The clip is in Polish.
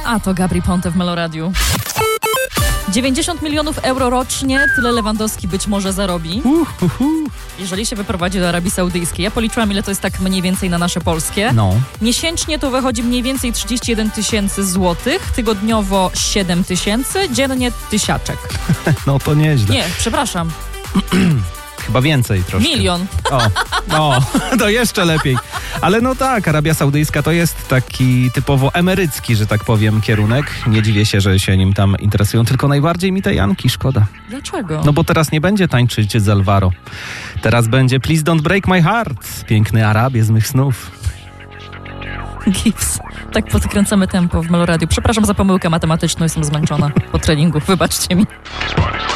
A to Gabry Ponte w Meloradiu. 90 milionów euro rocznie, tyle Lewandowski być może zarobi, jeżeli się wyprowadzi do Arabii Saudyjskiej. Ja policzyłam, ile to jest tak mniej więcej na nasze polskie. No. Miesięcznie to wychodzi mniej więcej 31 000 złotych, tygodniowo 7 000, dziennie 1000. No to nieźle. Nie, przepraszam, Chyba więcej troszkę. 1 000 O, to jeszcze lepiej. Ale no tak, Arabia Saudyjska to jest taki typowo emerycki, że tak powiem, kierunek. Nie dziwię się, że się nim tam interesują, tylko najbardziej mi te Janki szkoda. Dlaczego? No bo teraz nie będzie tańczyć z Alvaro. Teraz będzie Please Don't Break My Heart. Piękny Arabie z mych snów. Gips. Tak podkręcamy tempo w Meloradiu. Przepraszam za pomyłkę matematyczną, jestem zmęczona po treningu. Wybaczcie mi.